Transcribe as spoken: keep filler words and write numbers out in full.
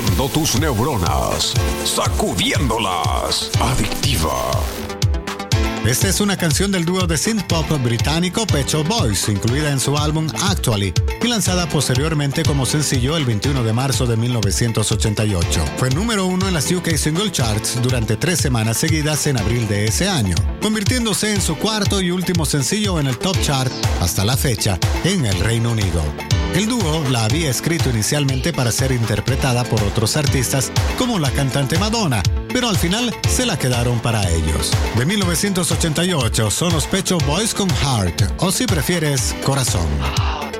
moviendo tus neuronas, sacudiéndolas. Adictiva. Esta es una canción del dúo de synth pop británico Pet Shop Boys, incluida en su álbum Actually, y lanzada posteriormente como sencillo el veintiuno de marzo de mil novecientos ochenta y ocho. Fue número uno en las U K Single Charts durante tres semanas seguidas en abril de ese año, convirtiéndose en su cuarto y último sencillo en el Top Chart hasta la fecha en el Reino Unido. El dúo la había escrito inicialmente para ser interpretada por otros artistas como la cantante Madonna, pero al final se la quedaron para ellos. De mil novecientos ochenta y ocho son los Pet Shop Boys con Heart, o si prefieres, Corazón.